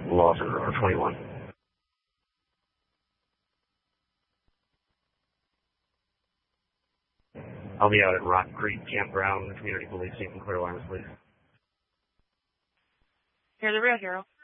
Loss or 21. I'll be out at Rock Creek Campground, Community Policing in Clear Lines, please. You're the real hero.